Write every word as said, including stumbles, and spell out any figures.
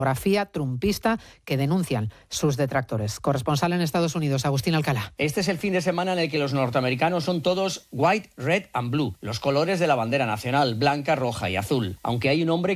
Fotografía trumpista que denuncian sus detractores. Corresponsal en Estados Unidos, Agustín Alcalá. Este es el fin de semana en el que los norteamericanos son todos white, red and blue, los colores de la bandera nacional, blanca, roja y azul. Aunque hay un hombre